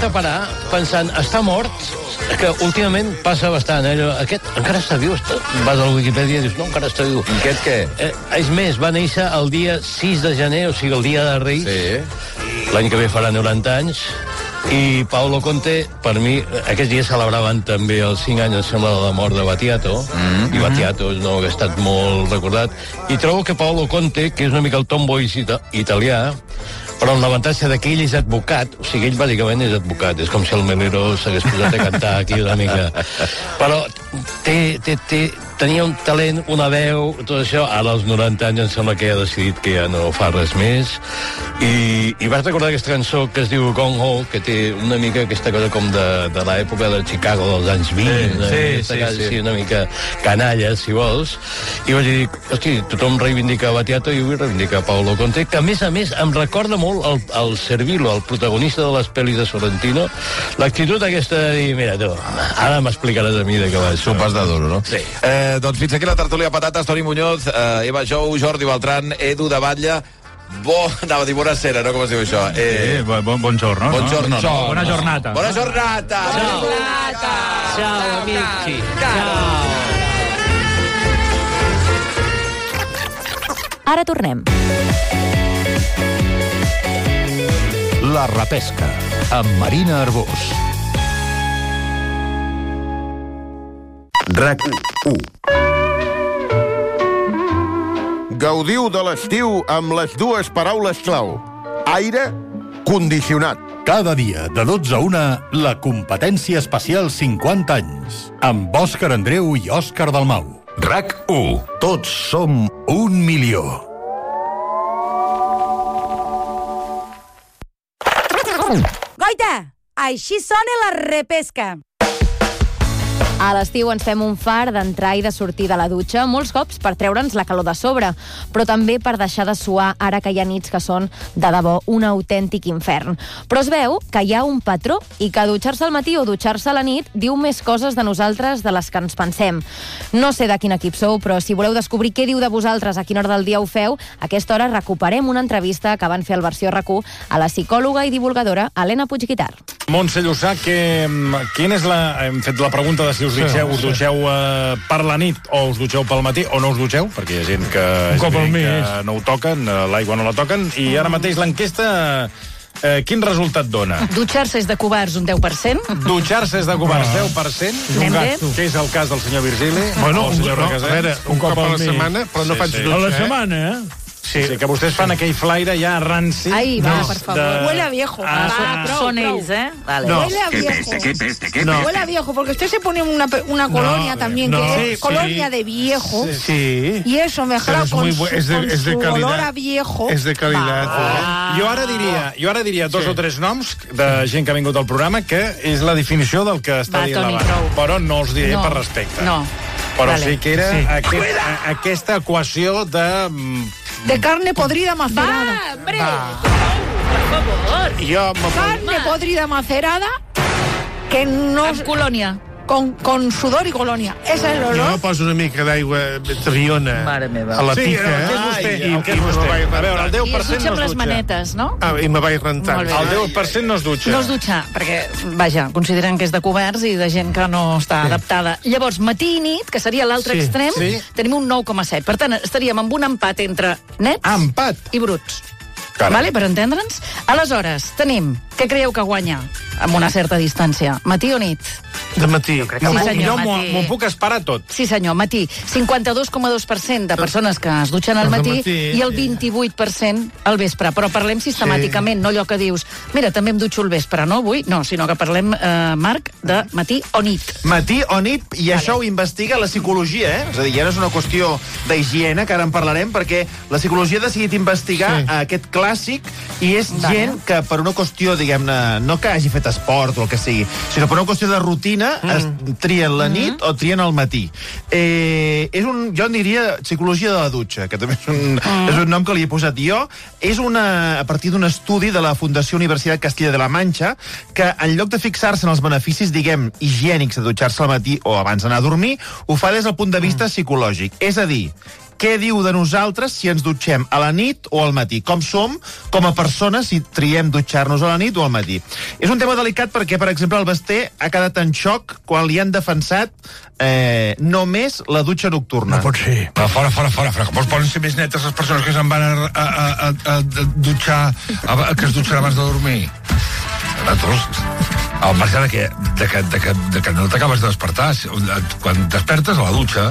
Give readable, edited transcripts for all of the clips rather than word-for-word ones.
a parar pensant, està mort? Que últimament passa bastant, aquest encara està viu? Vas a la Wikipedia i dius, no, encara està viu. Aquest què? És més, va néixer el dia 6 de gener, o sigui, el dia de Reis. Sí. L'any que ve farà 90 anys. I Paolo Conte, per mi, aquests dies celebraven també els 5 anys, em sembla, de la mort de Battiato, i Battiato és un home que ha estat molt recordat, i trobo que Paolo Conte, que és una mica el tomboy italià, però amb l'avantatge que ell és advocat, o sigui, ell bàsicament és advocat, és com si el Melero s'hagués posat a cantar aquí una mica. Però tenia un talent, una veu, tot això. Ara als 90 anys em sembla que ha decidit que ja no fa res més. I vas recordar aquesta cançó que es diu Gone Home, que té una mica aquesta cosa com de l'època de Chicago dels anys 20, sí, una mica canalla, si vols. I vaig dir, hosti, tothom reivindica Battiato i jo vull reivindicar Paolo Conte, que a més em recorda molt el Servillo, el protagonista de les pel·lis de Sorrentino, l'actitud aquesta de dir, mira, tu, ara m'explicaràs a mi de què va això. Sopes de duro, no? Sí. Doncs fins aquí la tertúlia patates, Toni Muñoz, Eva Jou, Jordi Beltran, Edu de Batlle. Anava a dir bona cera, no? Com es diu això? Bon giorno. Bona jornada. Bona jornada. Ciao, amici. Ciao. Ara tornem. La repesca, amb Marina Arbós. RAC1. Gaudiu de l'estiu amb les dues paraules clau. Aire condicionat. Cada dia, de 12 a 1, la competència especial 50 anys. Amb Òscar Andreu i Òscar Dalmau. RAC1. Tots som 1 milió. Goita, així sona la repesca. A l'estiu ens fem un far d'entrar i de sortir de la dutxa, molts cops per treure'ns la calor de sobre, però també per deixar de suar ara que hi ha nits que són, de debò, un autèntic infern. Però es veu que hi ha un patró i que dutxar-se al matí o dutxar-se a la nit diu més coses de nosaltres de les que ens pensem. No sé de quin equip sou, però si voleu descobrir què diu de vosaltres, a quina hora del dia ho feu, a aquesta hora recuperem una entrevista que van fer al Versió RAC1 a la psicòloga i divulgadora Helena Puigguitar. Montse Llussà, quina és hem fet la pregunta de si us dutxeu per la nit o us dutxeu pel matí o no us dutxeu, perquè hi ha gent que no ho toquen, l'aigua no la toquen, i ara mateix l'enquesta quin resultat dona? Dutxar-se és de covards un 10%. Dutxar-se és de covards 10%. Anem bé? Que és el cas del senyor Virgili. Bueno, un cop a la setmana, però no faig dutxa. A la setmana, Sí, que vostès fan aquell flaire ja ranci. Ai, va, per favor. Huele a viejo. Son ells, Vale. No. Huele a viejo. ¿Qué No. Huele a viejo, porque usted se pone una colonia también, que es colonia de viejo. Sí. Y eso mejora con su olor a viejo. És de qualitat. Jo ara diria dos o tres noms de gent que ha vingut al programa que és la definició del que està dient la Vara. Però no els diré per respecte. No. Però sí que era aquesta equació de carne podrida macerada. Va, hombre! Por favor. Carne podrida macerada que no... Amb colònia. Con sudor i colònia. És el olor. Jo poso una mica d'aigua triona a la pica. Què és vostè? A veure, el 10% no es dutxa. Amb les manetes, no? I me vaig rentar. El 10% no es dutxa. No es dutxa, perquè, vaja, consideren que és de coberts i de gent que no està adaptada. Llavors, matí i nit, que seria l'altre extrem, tenim un 9,7. Per tant, estaríem amb un empat entre nets i bruts. Vale, per entendre'ns? Aleshores, tenim, què creieu que guanya amb una certa distància? Matí o nit? De matí. Jo m'ho puc esperar tot. Sí, senyor, matí. 52,2% de persones que es dutxen al matí i el 28% al vespre. Però parlem sistemàticament, no allò que dius mira, també em dutxo al vespre, no avui? No, sinó que parlem, Marc, de matí o nit. Matí o nit, i això ho investiga la psicologia, És a dir, ja no és una qüestió d'higiene, que ara en parlarem, perquè la psicologia ha decidit investigar aquest clàssic i és gent que per una qüestió, diguem-ne, no que hagi fet esport o el que sigui, sinó per una qüestió de rutina es trien la nit o trien el matí. Jo en diria psicologia de la dutxa, que també és un nom que li he posat jo. És a partir d'un estudi de la Fundació Universitat Castilla de la Mancha, que en lloc de fixar-se en els beneficis, diguem, higiènics de dutxar-se al matí o abans d'anar a dormir, ho fa des del punt de vista psicològic. És a dir, què diu de nosaltres si ens dutxem a la nit o al matí? Com som com a persones si triem dutxar-nos a la nit o al matí? És un tema delicat perquè, per exemple, el Basté ha quedat en xoc quan li han defensat només la dutxa nocturna. No pot ser. Fora. Com es poden ser més netes les persones que se'n van a dutxar, que es dutxen abans de dormir? Al marge que no t'acabes de despertar. Quan despertes a la dutxa...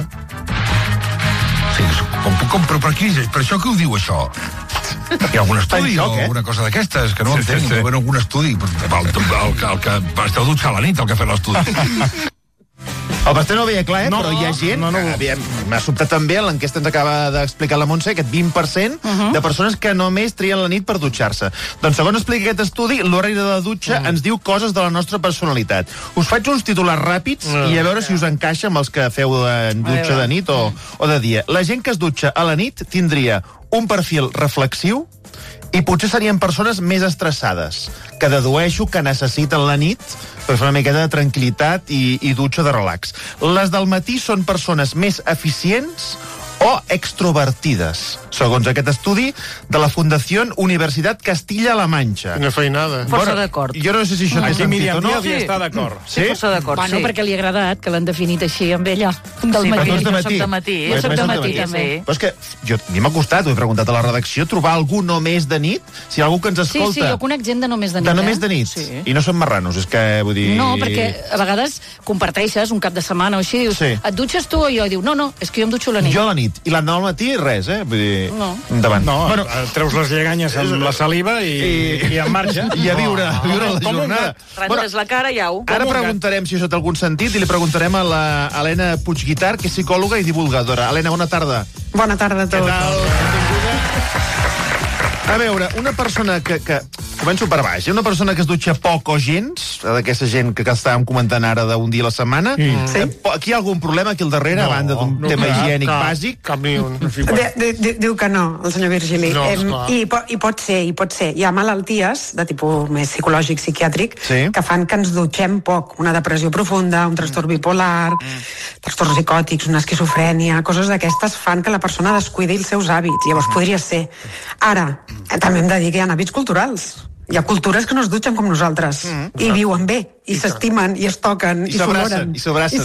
Sí, però per això que ho diu, això? Hi ha algun estudi o alguna cosa d'aquestes? Que no entenc, hi ha algun estudi. El que esteu dutxar a la nit, el que ha fet l'estudi. El Basté no ho veia clar, però hi ha gent... M'ha sobtat també en l'enquesta ens acaba d'explicar la Montse, aquest 20% de persones que només trien la nit per dutxar-se. Doncs segons explica aquest estudi, l'horari de la dutxa ens diu coses de la nostra personalitat. Us faig uns titulars ràpids i a veure si us encaixa amb els que feu en dutxa de nit o de dia. La gent que es dutxa a la nit tindria un perfil reflexiu i potser serien persones més estressades, que dedueixo que necessiten la nit per fer una miqueta de tranquil·litat i dutxa de relax. Les del matí són persones més eficients o extrovertides, segons aquest estudi de la Fundació Universitat Castilla-La Mancha. Una feinada. Força d'acord. Jo no sé si això té sentit o no. Aquí està d'acord. Sí, força d'acord. Bueno, perquè li ha agradat, que l'han definit així amb ella. Del matí. Jo soc de matí. Jo soc de matí, també. Però és que a mi m'ha costat, ho he preguntat a la redacció, trobar algú només de nit, si algú que ens escolta... Sí, jo conec gent de només de nit. De només de nit? Sí. I no són marranos, és que, vull dir... No, perquè a vegades comparteixes un cap de setmana o així, dius, et dutxes tu o jo? I diu, no, és que jo em dutxo a la nit. Jo a la nit. I l'endemà al matí, res, Vull dir... No. Endavant. No, treus les lleganyes amb la saliva i en marxa. I a viure la jornada. Rentres la cara i au. Ara preguntarem si això té algun sentit i li preguntarem a la Helena Puigguitar, que és psicòloga i divulgadora. Helena, bona tarda. Bona tarda a tots. Què tal? Benvinguda. A veure, una persona que començo per baix, una persona que es dutxa poc o gens, d'aquesta gent que estàvem comentant ara d'un dia a la setmana, aquí hi ha algun problema aquí al darrere, a banda d'un tema higiènic bàsic? Cap ni un. Diu que no, el senyor Virgili. I pot ser. Hi ha malalties de tipus més psicològic, psiquiàtric, que fan que ens dutxem poc. Una depressió profunda, un trastorn bipolar, trastorns psicòtics, una esquizofrènia, coses d'aquestes fan que la persona descuidi els seus hàbits. Llavors podria ser. Ara, també hem de dir que hi ha hàbits culturals. Hi ha cultures que no es dutxen com nosaltres i viuen bé, i s'estimen, i es toquen, i s'oloren,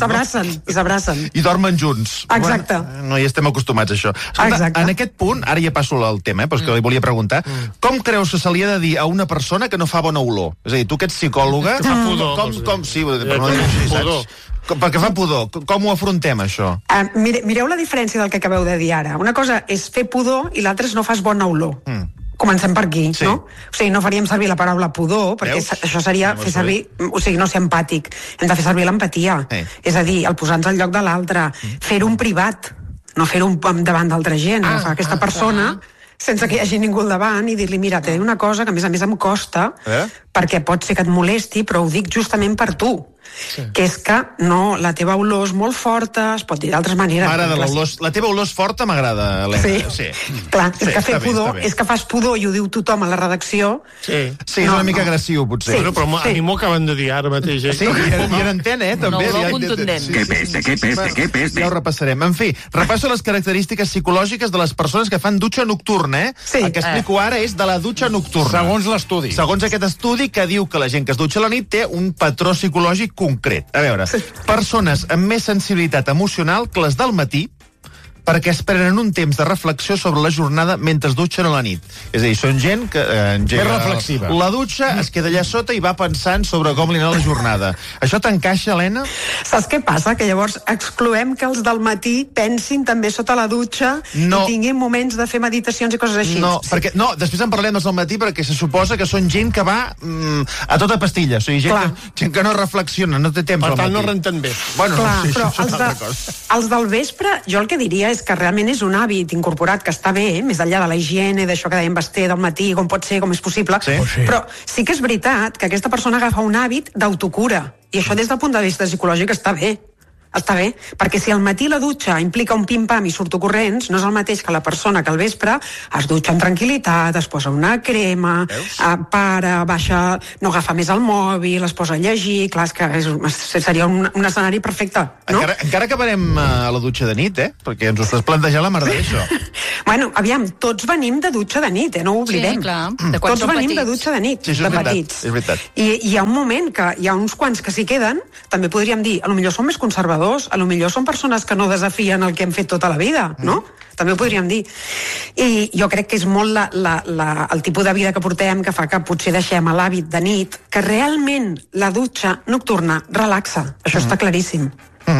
i s'abracen. I dormen junts. Exacte. No hi estem acostumats a això. En aquest punt, ara ja passo al tema, però és que li volia preguntar, com creus que se li ha de dir a una persona que no fa bona olor? És a dir, tu que ets psicòloga... Que fa pudor. Sí, per no dir així, saps? Perquè fa pudor. Com ho afrontem, això? Mireu la diferència del que acabeu de dir ara. Una cosa és fer pudor i l'altra és no fas bona olor. Comencem per aquí, no? O sigui, no faríem servir la paraula pudor, perquè això seria fer servir... O sigui, no ser empàtic. Hem de fer servir l'empatia. És a dir, el posar-nos al lloc de l'altre. Fer-ho en privat, no fer-ho davant d'altra gent. Aquesta persona... sense que hi hagi ningú al davant i dir-li, mira, t'he de dir una cosa que a més em costa, perquè pot ser que et molesti, però ho dic justament per tu. Que és que no, la teva olor és molt forta, es pot dir d'altres maneres. M'agrada la teva olor és forta, m'agrada, Helena. Sí. Clar, és que fer pudor, és que fas pudor i ho diu tothom a la redacció. Sí, és una mica agressiu, potser. Però a mi m'ho acaben de dir ara mateix. Sí, i en antena, també. No, contundent. Que peste. Ja ho repassarem. En fi, repasso les característiques psicològiques de les persones que fan dutxa nocturna, El que explico ara és de la dutxa nocturna. Segons l'estudi. Segons aquest estudi que diu que la gent que es dutxa a la nit té un patró psicològic concret. A veure, persones amb més sensibilitat emocional que les del matí, perquè es prenen un temps de reflexió sobre la jornada mentre es dutxen a la nit. És a dir, són gent que engega la dutxa, es queda allà sota i va pensant sobre com li ha anat la jornada. Això t'encaixa, Helena? Saps què passa? Que llavors excloem que els del matí pensin també sota la dutxa i tinguin moments de fer meditacions i coses així. No, després en parlem dels del matí perquè se suposa que són gent que va a tota pastilla. O sigui, gent que no reflexiona, no té temps al matí. Per tant, no renten bé. Bueno, però els del vespre, jo el que diria és que realment és un hàbit incorporat que està bé, més enllà de la higiene, d'això que dèiem Basté del matí, com pot ser, com és possible, però sí que és veritat que aquesta persona agafa un hàbit d'autocura, i això des del punt de vista psicològic està bé. està bé, perquè si al matí la dutxa implica un pim-pam i surto corrents, no és el mateix que la persona que al vespre es dutxa amb tranquil·litat, es posa una crema, para, baixa, no agafa més el mòbil, es posa a llegir, clar, és que seria un escenari perfecte, no? Encara acabarem a la dutxa de nit, perquè ens ho estàs plantejant la merda d'això. Bueno, aviam, tots venim de dutxa de nit, no ho oblidem. Sí, clar. Tots venim de dutxa de nit, de petits. És veritat. I hi ha un moment que hi ha uns quants que s'hi queden, també podríem dir, a lo millor són més conservadors, a lo millor són persones que no desafien el que hem fet tota la vida, no? També ho podríem dir. I jo crec que és molt el tipus de vida que portem que fa que potser deixem l'hàbit de nit, que realment la dutxa nocturna relaxa. Això està claríssim.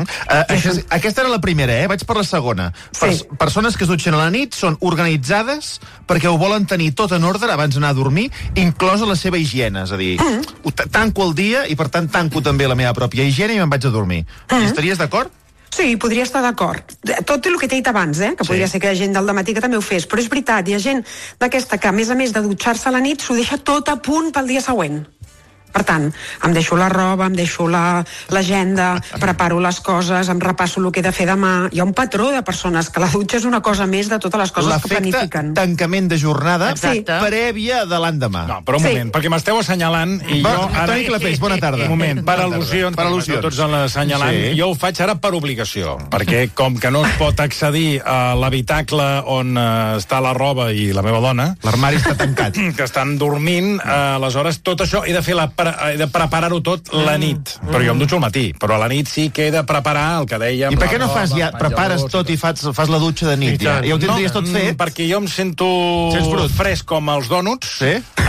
Aquesta era la primera, vaig per la segona. Persones que es dutxen a la nit són organitzades perquè ho volen tenir tot en ordre abans d'anar a dormir, inclosa la seva higiene, és a dir, tanco el dia i per tant tanco també la meva pròpia higiene i me'n vaig a dormir. Estaries d'acord? Sí, podria estar d'acord. Tot el que t'he dit abans, que podria ser que hi ha gent del dematí que també ho fes, però és veritat, hi ha gent d'aquesta que, a més de dutxar-se a la nit, s'ho deixa tot a punt pel dia següent. Per tant, em deixo la roba, em deixo l'agenda, preparo les coses, em repasso el que he de fer demà. Hi ha un patró de persones que la dutxa és una cosa més de totes les coses que planifiquen. L'efecte tancament de jornada prèvia de l'endemà. No, però un moment, perquè m'esteu assenyalant i jo ara... Toni Clapés, bona tarda. Un moment, per al·lusions, tots assenyalant, jo ho faig ara per obligació, perquè com que no es pot accedir a l'habitacle on està la roba i la meva dona... L'armari està tancat. Que estan dormint, aleshores tot això he de fer he de preparar-ho tot la nit. Però jo em dutxo al matí, però a la nit sí que he de preparar el que dèiem... I per què no fas ja, prepares tot i fas la dutxa de nit? Ja ho tindries tot fet? Perquè jo em sento fresc com els dònuts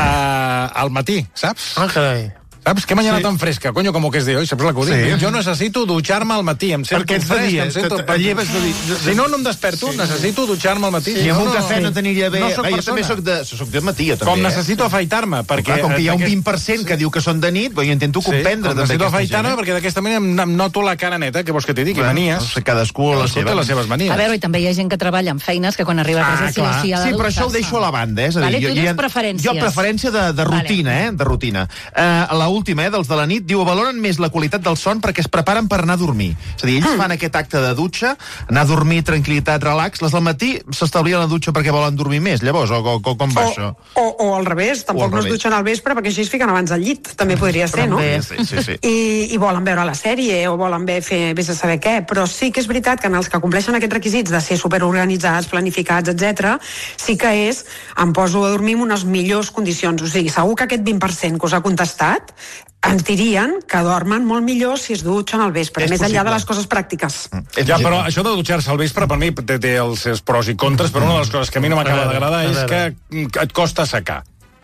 al matí, saps? Ah, carai. Saps? Que mañana tan fresca, coño, como que és de hoy, saps la que ho dic? Jo necessito dutxar-me al matí, em sento fresc, em sento... Si no em desperto, necessito dutxar-me al matí. I amb un cafè no t'aniria bé. Jo també soc de matí, jo també. Com necessito afaitar-me, perquè... Com que hi ha un 20% que diu que són de nit, jo intento comprendre. Necessito afaitar-me, perquè d'aquesta manera em noto la cara neta, que vols que t'hi digui, manies. Cadascú les seves manies. A veure, i també hi ha gent que treballa en feines que quan arriba a casa sí ha de dutxar-se. Sí, però això ho deixo a la banda, és a dir... Tu dius preferències. Jo preferència de rutina, de rutina. L'última, dels de la nit, diu, valoren més la qualitat del son perquè es preparen per anar a dormir. És a dir, ells fan aquest acte de dutxa, anar a dormir, tranquil·litat, relax, les del matí s'establien a la dutxa perquè volen dormir més, llavors, o com va això? O al revés, tampoc no es dutxen al vespre perquè així es fiquen abans al llit, també podria ser, no? Sí. I volen veure la sèrie o volen fer vés a saber què, però sí que és veritat que en els que compleixen aquests requisits de ser superorganitzats, planificats, etc, sí que em poso a dormir en unes millors condicions. O sigui, segur que aquest 20% que us ha contestat ens dirien que dormen molt millor si es dutxen al vespre, més enllà de les coses pràctiques. Ja, però això de dutxar-se al vespre, per mi, té els seus pros i contres, però una de les coses que a mi no m'acaba d'agradar és que et costa assecar.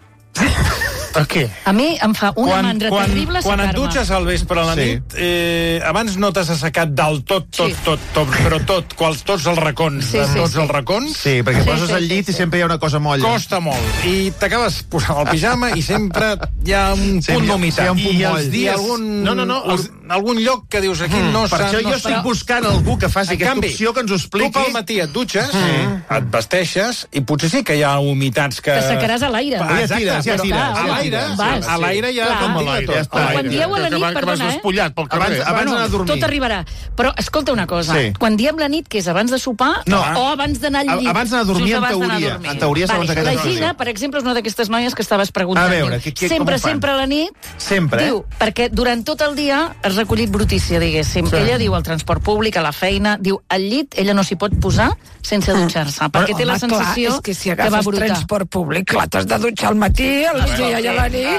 Okay. A mi em fa una mandra terrible quan et dutxes al vespre a la nit, abans no t'has assecat del tot, però tots els racons, tots els racons. Sí, perquè poses al llit i sempre hi ha una cosa molla. Costa molt. I t'acabes posant el pijama i sempre hi ha un punt d'humitat. I els dies... algun lloc que dius aquí no s'ha... Per això jo estic buscant algú que faci aquesta opció que ens ho expliqui. Tu pel matí et dutxes, et vesteixes i potser sí que hi ha humitats que... T'assecaràs a l'aire. Ja tires. A l'aire ja com a l'aire. Quan dieu a la nit, perdona, abans d'anar a dormir. Tot arribarà. Però escolta una cosa, quan diem la nit, que és abans de sopar o abans d'anar al llit? Abans d'anar a dormir, en teoria, segons aquesta La Gina, per exemple, és una d'aquestes noies que estaves preguntant. A veure, sempre a la nit, diu, perquè durant tot el dia has recollit brutícia, diguéssim. Ella diu al transport públic, a la feina, diu, al llit ella no s'hi pot posar sense dutxar-se, perquè té la sensació que va brutar. És que si agafes transport públic, clar, t'has de dutxar al matí, al migdia i a la nit.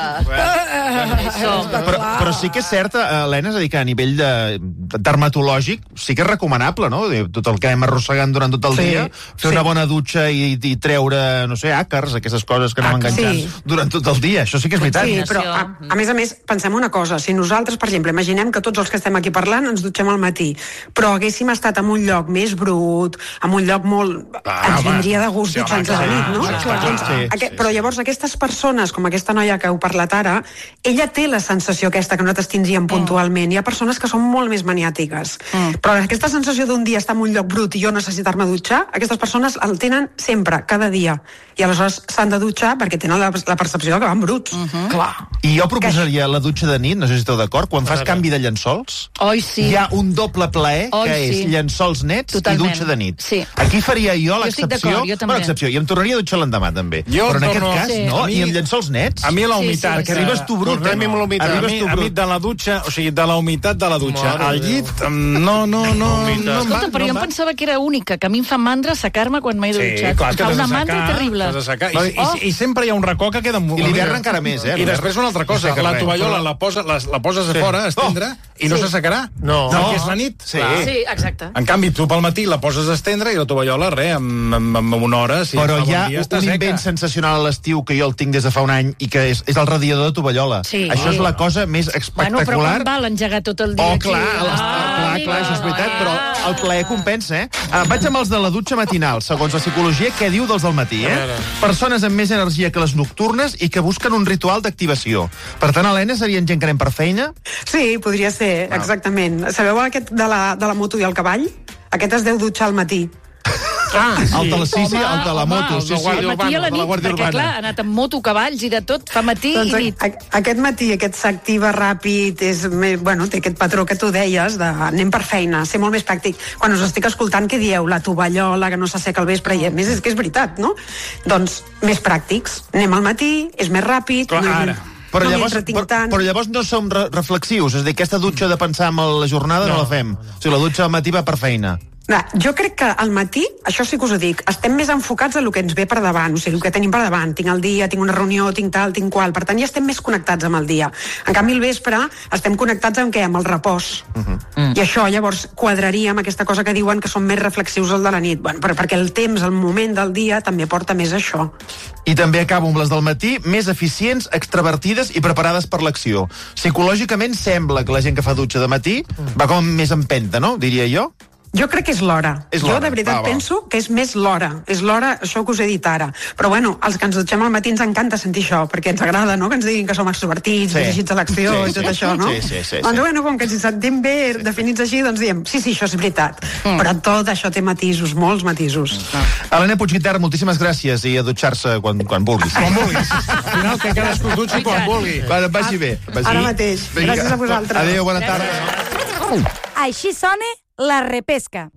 Però sí que és cert, Helena, és a dir, que a nivell dermatològic sí que és recomanable, no? Tot el que anem arrossegant durant tot el dia, fer una bona dutxa i treure, no sé, àcars, aquestes coses que anem enganxant durant tot el dia. Això sí que és veritat. Sí, però a més, pensem una cosa. Si nosaltres, per exemple, imaginem que tots els que estem aquí parlant ens dutxem al matí, però haguéssim estat en un lloc més brut, en un lloc molt... ens vindria de gust dutxar-nos a la nit, no? Però llavors aquestes persones, com aquesta noia que heu parlat ara, ella té la sensació aquesta que nosaltres tindríem puntualment. Hi ha persones que són molt més maniàtiques. Però aquesta sensació d'un dia estar en un lloc brut i jo necessitar-me dutxar, aquestes persones el tenen sempre, cada dia. I aleshores s'han de dutxar perquè tenen la percepció que van bruts. Clar. I jo proposaria la dutxa de nit, no sé si esteu d'acord, quan fas canvi de llençols, hi ha un doble plaer, que és llençols nets i dutxa de nit. Aquí faria jo l'excepció. Bueno, excepció, i em tornaria a dutxar l'endemà, també. Però en aquest cas, no, i amb llençols nets. A mi la humitat, perquè arribes tu brut. A mi de la dutxa, o sigui, de la humitat de la dutxa al llit, no Escolta, però jo em pensava que era única, que a mi em fa mandra assecar-me quan m'he dutxat. Fa una mandra terrible. I sempre hi ha un racó que queda... I l'hivern encara més, I després una altra cosa, la tovallola la poses a fora, a estendre, i no s'assecarà. No. Perquè és la nit. Sí, exacte. En canvi, tu pel matí la poses a estendre i la tovallola, amb una hora... Però hi ha un invent sensacional a l'estiu que jo el tinc des de fa un any i que és el radiador de tovallola. Això és la cosa més espectacular. Bueno, però quan val engegar tot el dia aquí? Clar, això és veritat, però el plaer compensa, Vaig amb els de la dutxa matinal, segons la psicologia, què diu dels del matí, Persones amb més energia que les nocturnes i que busquen un ritual d'activació. Per tant, Helena, serien gent que anem per feina? Sí, podria ser, exactament. Sabeu aquest de la moto i el cavall? Aquest es deu dutxar al matí. El de la moto. Al matí i a la nit, perquè clar, ha anat amb moto, cavalls i de tot, fa matí i nit. Aquest matí, aquest s'activa ràpid, té aquest patró que tu deies, anem per feina, ser molt més pràctic. Quan us estic escoltant, què dieu? La tovallola, que no s'asseca al vespre, i a més és que és veritat, no? Doncs més pràctics. Anem al matí, és més ràpid... Però llavors no som reflexius, és a dir, aquesta dutxa de pensar en la jornada no la fem. O sigui, la dutxa al matí va per feina. Jo crec que al matí, això sí que us ho dic, estem més enfocats en el que ens ve per davant, o sigui, el que tenim per davant. Tinc el dia, tinc una reunió, tinc tal, tinc qual. Per tant, ja estem més connectats amb el dia. En canvi, al vespre estem connectats amb què? Amb el repòs. I això, llavors, quadraria amb aquesta cosa que diuen que són més reflexius el de la nit. Bueno, perquè el temps, el moment del dia, també porta més a això. I també acabo amb les del matí, més eficients, extravertides i preparades per l'acció. Psicològicament sembla que la gent que fa dutxa de matí va com més empenta, no? Diria jo. Jo crec que és l'hora. Jo de veritat penso que és més l'hora. És l'hora, això que us he dit ara. Però bueno, els que ens dutxem al matí ens encanta sentir això, perquè ens agrada, no?, que ens diguin que som extrovertits, dirigits a l'acció i tot això, no? Doncs bueno, com que ens sentim bé definits així, doncs diem, sí, això és veritat. Però tot això té matisos, molts matisos. Helena Puigguitart, moltíssimes gràcies i a dutxar-se quan vulguis. Quan vulguis. Al final que cadascú dutxi quan vulgui. Vagi bé. Ara mateix. Gràcies a vosaltres. Adéu, bona tarda. Així sona la repesca.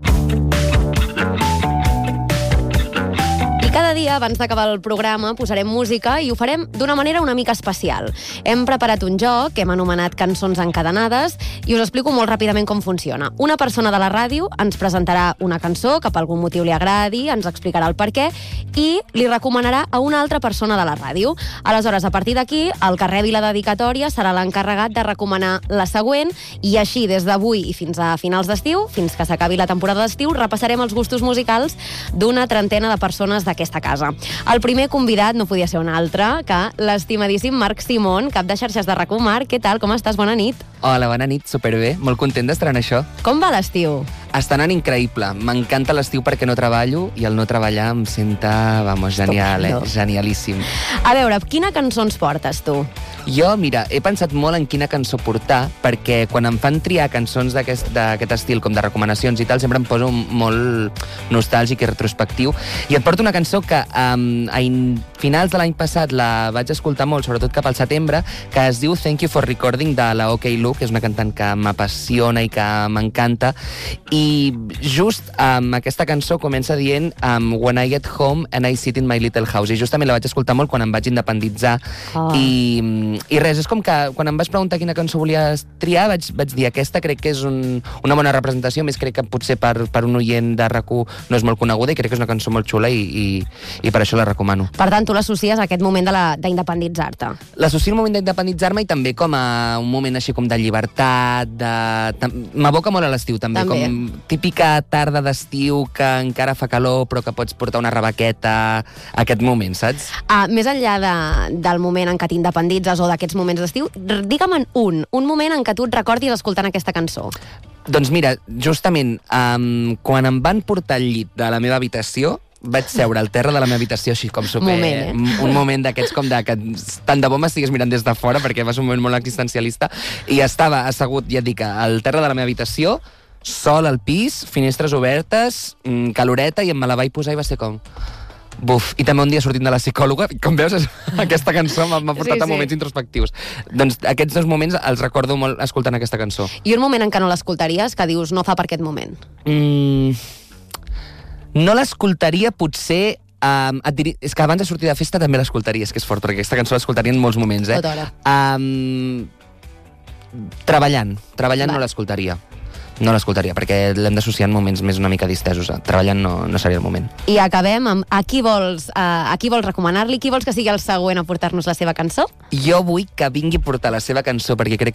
I cada dia, abans d'acabar el programa, posarem música i ho farem d'una manera una mica especial. Hem preparat un joc que hem anomenat Cançons encadenades i us explico molt ràpidament com funciona. Una persona de la ràdio ens presentarà una cançó que per algun motiu li agradi, ens explicarà el perquè i li recomanarà a una altra persona de la ràdio. Aleshores, a partir d'aquí, el que rebi la dedicatòria serà l'encarregat de recomanar la següent i així, des d'avui i fins a finals d'estiu, fins que s'acabi la temporada d'estiu, repassarem els gustos musicals d'una trentena de persones d'aquesta casa. El primer convidat no podia ser un altre que l'estimadíssim Marc Simón, cap de xarxes de RAC1. Marc, què tal? Com estàs? Bona nit. Hola, bona nit, superbé. Molt content d'estar en això. Com va l'estiu? Està anant increïble. M'encanta l'estiu perquè no treballo i el no treballar em senta, genial, genialíssim. A veure, quina cançó ens portes, tu? Jo, mira, he pensat molt en quina cançó portar, perquè quan em fan triar cançons d'aquest estil, com de recomanacions i tal, sempre em poso molt nostàlgic i retrospectiu, i et porto una cançó que a finals de l'any passat la vaig escoltar molt, sobretot cap al setembre, que es diu Thank You for Recording, de la OK Luke, que és una cantant que m'apassiona i que m'encanta, i just aquesta cançó comença dient When I get home and I sit in my little house, i justament la vaig escoltar molt quan em vaig independitzar, i res, és com que quan em vas preguntar quina cançó volies triar, vaig dir aquesta crec que és una bona representació, més crec que potser per un oient de RAC1 no és molt coneguda i crec que és una cançó molt xula i per això la recomano. Per tant, tu l'associes a aquest moment d'independitzar-te? L'associo al moment d'independitzar-me i també com a un moment així com de llibertat, m'aboca molt a l'estiu també, com típica tarda d'estiu que encara fa calor però que pots portar una rebequeta, aquest moment, saps? Més enllà del moment en què t'independitzes o d'aquests moments d'estiu, digue'm un moment en què tu et recordis escoltant aquesta cançó. Doncs mira, justament, quan em van portar al llit de la meva habitació, vaig seure al terra de la meva habitació així com super... Un moment d'aquests com de que tant de bo m'estigués mirant des de fora perquè va ser un moment molt existencialista i estava assegut, ja et dic, al terra de la meva habitació, sol al pis, finestres obertes, caloreta, i em me la vaig posar i va ser com... Buf, i també un dia sortint de la psicòloga, com veus, aquesta cançó m'ha portat a moments introspectius. Doncs aquests 2 moments els recordo molt escoltant aquesta cançó. I un moment en què no l'escoltaries, que dius, no fa per aquest moment? No l'escoltaria, potser... és que abans de sortir de festa també l'escoltaria, és que és fort, perquè aquesta cançó l'escoltaria en molts moments, Tota hora. Treballant no l'escoltaria. No l'escoltaria, perquè l'hem d'associar en moments més una mica distesos. Treballant no seria el moment. I acabem amb a qui vols recomanar-li? Qui vols que sigui el següent a portar-nos la seva cançó? Jo vull que vingui a portar la seva cançó, perquè crec